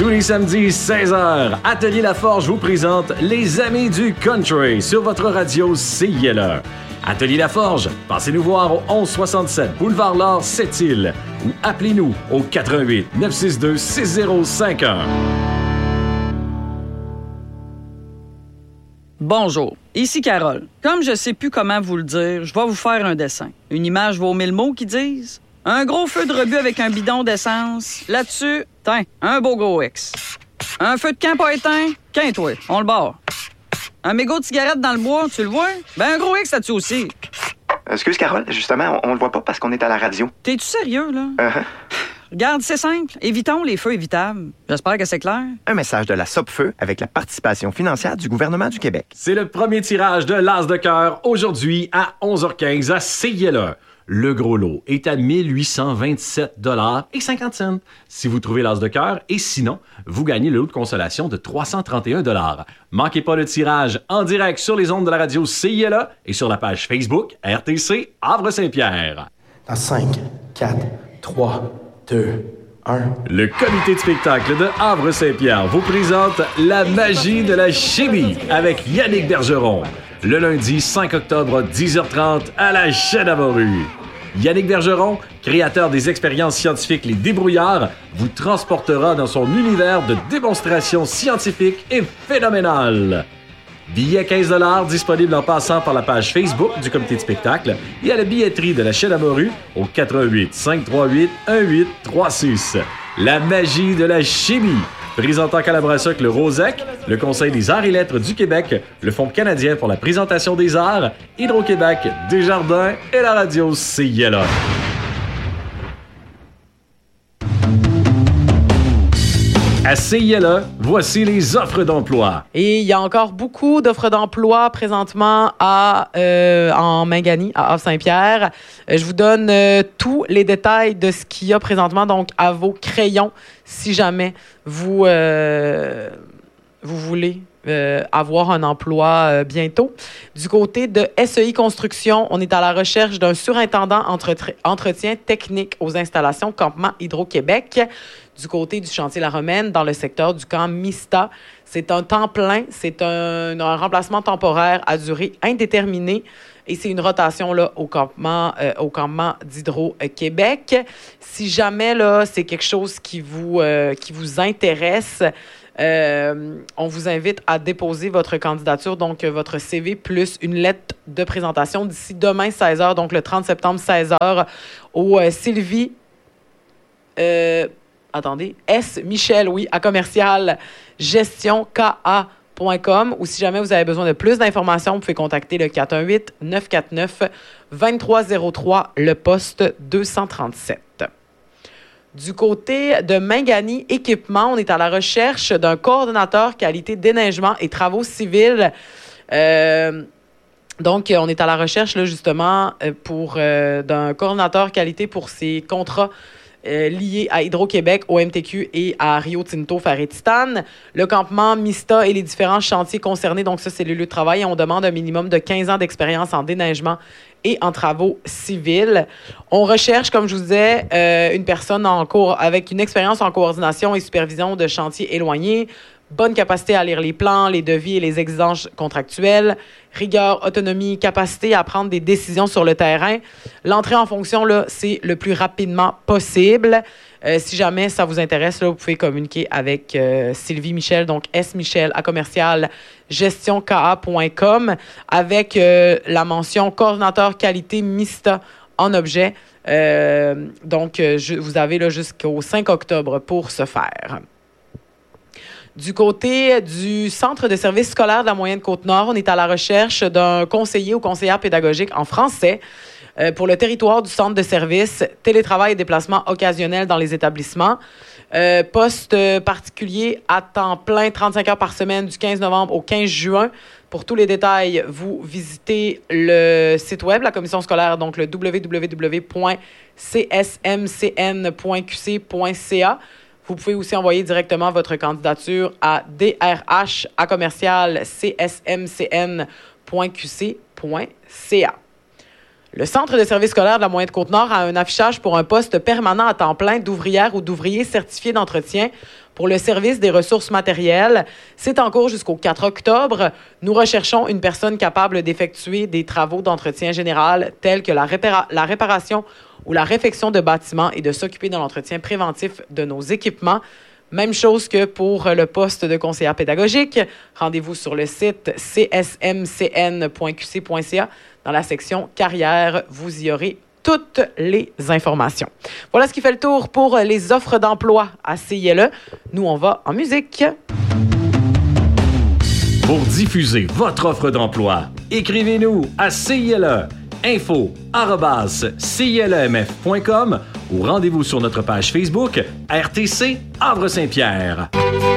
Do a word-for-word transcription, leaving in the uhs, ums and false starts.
Tous les samedis, seize heures, Atelier Laforge vous présente Les Amis du Country sur votre radio C I L E. Atelier Laforge, passez nous voir au onze soixante-sept Boulevard L'Or, Sept-Îles ou appelez-nous au quatre un huit neuf six deux six zéro cinq un. Bonjour, ici Carole. Comme je sais plus comment vous le dire, je vais vous faire un dessin. Une image vaut mille mots qui disent un gros feu de rebut avec un bidon d'essence. Là-dessus, tiens, un beau gros X. Un feu de camp pas éteint, qu'un-toi, on le barre. Un mégot de cigarette dans le bois, tu le vois? Ben un gros X là-dessus aussi. Excuse, Carole, justement, on, on le voit pas parce qu'on est à la radio. T'es-tu sérieux, là? Uh-huh. Regarde, c'est simple. Évitons les feux évitables. J'espère que c'est clair. Un message de la Sopfeu avec la participation financière du gouvernement du Québec. C'est le premier tirage de l'As de cœur aujourd'hui à onze heures quinze à C I L E. Le gros lot est à mille huit cent vingt-sept dollars et cinquante cents si vous trouvez l'As de cœur, et sinon, vous gagnez le lot de consolation de trois cent trente et un dollars. Manquez pas le tirage en direct sur les ondes de la radio C I L E et sur la page Facebook R T C Havre-Saint-Pierre. Dans cinq, quatre, trois, deux, un. Le comité de spectacle de Havre-Saint-Pierre vous présente La magie de la chimie avec Yannick Bergeron. Le lundi cinq octobre, dix heures trente, à la Chêne-à-Morue. Yannick Bergeron, créateur des expériences scientifiques Les Débrouillards, vous transportera dans son univers de démonstrations scientifiques et phénoménales. Billets quinze dollars disponibles en passant par la page Facebook du comité de spectacle et à la billetterie de la Chêne-à-Morue au quatre un huit cinq trois huit un huit trois six. La magie de la chimie. Présentant en collaboration avec le Rosec, le Conseil des arts et lettres du Québec, le Fonds canadien pour la présentation des arts, Hydro-Québec, Desjardins et la radio C I L E. À C I L E, voici les offres d'emploi. Et il y a encore beaucoup d'offres d'emploi présentement à, euh, en Mingani, à Havre-Saint-Pierre. Euh, je vous donne euh, tous les détails de ce qu'il y a présentement, donc à vos crayons, si jamais vous, euh, vous voulez euh, avoir un emploi euh, bientôt. Du côté de S E I Construction, on est à la recherche d'un surintendant entre- entretien technique aux installations Campement Hydro-Québec. Du côté du chantier La Romaine, dans le secteur du camp Mista. C'est un temps plein, c'est un, un remplacement temporaire à durée indéterminée et c'est une rotation là, au campement, euh, au campement d'Hydro-Québec. Si jamais là, c'est quelque chose qui vous, euh, qui vous intéresse, euh, on vous invite à déposer votre candidature, donc votre C V plus une lettre de présentation d'ici demain seize heures, donc le trente septembre seize heures, au euh, Sylvie... Euh, Attendez, S. Michel, oui, à commercial gestion K A point com. Ou si jamais vous avez besoin de plus d'informations, vous pouvez contacter le quatre un huit neuf quatre neuf deux trois zéro trois, le poste deux cent trente-sept. Du côté de Mingani Équipement, on est à la recherche d'un coordonnateur qualité déneigement et travaux civils. Euh, donc, on est à la recherche, là, justement, pour, euh, d'un coordonnateur qualité pour ces contrats Euh, liés à Hydro-Québec, au M T Q et à Rio Tinto Ferré-Titane. Le campement Mista et les différents chantiers concernés, donc ça, c'est le lieu de travail. Et on demande un minimum de quinze ans d'expérience en déneigement et en travaux civils. On recherche, comme je vous disais, euh, une personne en cours avec une expérience en coordination et supervision de chantiers éloignés, bonne capacité à lire les plans, les devis et les exigences contractuelles, rigueur, autonomie, capacité à prendre des décisions sur le terrain. L'entrée en fonction, là, c'est le plus rapidement possible. Euh, si jamais ça vous intéresse, là, vous pouvez communiquer avec euh, Sylvie Michel, donc S. Michel à commercial gestion K A point com avec euh, la mention coordinateur qualité Mista en objet. Euh, donc, euh, je, vous avez là, jusqu'au cinq octobre pour ce faire. Du côté du Centre de services scolaires de la Moyenne Côte-Nord, on est à la recherche d'un conseiller ou conseillère pédagogique en français euh, pour le territoire du centre de services, télétravail et déplacement occasionnel dans les établissements. Euh, poste particulier à temps plein, trente-cinq heures par semaine du quinze novembre au quinze juin. Pour tous les détails, vous visitez le site web, la commission scolaire, donc le w w w point c s m c n point q c point c a. Vous pouvez aussi envoyer directement votre candidature à d r h à commercial c s m c n point q c point c a. Le Centre de services scolaires de la Moyenne Côte-Nord a un affichage pour un poste permanent à temps plein d'ouvrière ou d'ouvrier certifié d'entretien pour le service des ressources matérielles. C'est en cours jusqu'au quatre octobre. Nous recherchons une personne capable d'effectuer des travaux d'entretien général tels que la, répara- la réparation ou la réfection de bâtiments et de s'occuper de l'entretien préventif de nos équipements. Même chose que pour le poste de conseillère pédagogique. Rendez-vous sur le site c s m c n point q c point c a. Dans la section carrière, vous y aurez toutes les informations. Voilà ce qui fait le tour pour les offres d'emploi à C I L E. Nous, on va en musique. Pour diffuser votre offre d'emploi, écrivez-nous à C I L E info arobase c i l e m f point com ou rendez-vous sur notre page Facebook R T C Havre-Saint-Pierre.